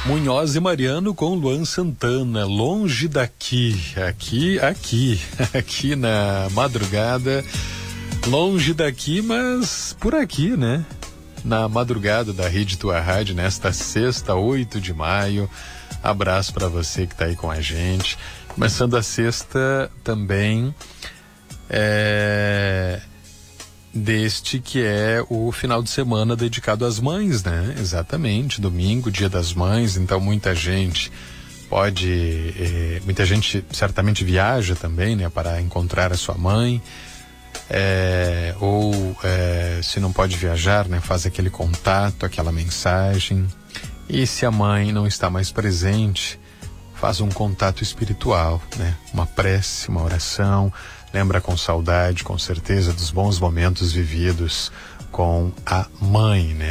Munhoz e Mariano com Luan Santana, longe daqui, aqui na madrugada, longe daqui, mas por aqui, né? Na madrugada da Rede Tua Rádio, nesta sexta, 8 de maio, abraço para você que tá aí com a gente, começando a sexta também, deste que é o final de semana dedicado às mães, né? Exatamente, domingo, Dia das Mães, então muita gente muita gente certamente viaja também, né? Para encontrar a sua mãe, se não pode viajar, né? Faz aquele contato, aquela mensagem, e se a mãe não está mais presente, faz um contato espiritual, né? Uma prece, uma oração, lembra com saudade, com certeza, dos bons momentos vividos com a mãe, né?